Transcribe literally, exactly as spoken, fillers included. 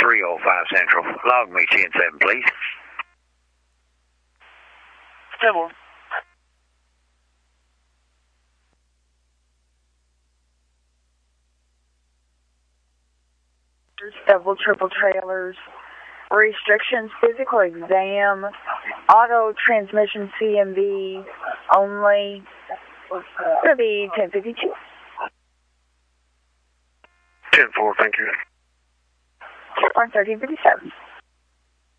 three oh five Central. Log me ten seven, please. Civil. Double, triple trailers, restrictions, physical exam, auto transmission C M V only. It'll be ten fifty-two. ten four, thank you. Or thirteen fifty-seven.